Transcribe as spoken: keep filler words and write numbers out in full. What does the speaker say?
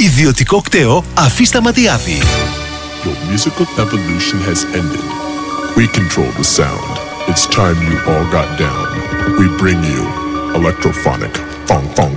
Ιδιωτικό κτέο Αφίστα Ματιάδη. Your musical evolution has ended. We control the sound. It's time you all got down. We bring you electrophonic funk funk.